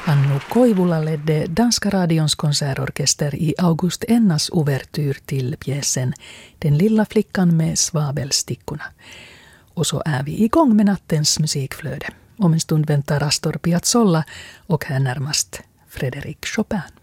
Annu Koivula ledde Danska radions konsertorkester i August Ennas ouvertyr till pjäsen Den lilla flickan med svavelstickorna. Och så är vi igång med nattens musikflöde. Om en stund väntar Astor Piazzolla och här närmast Frédéric Chopin.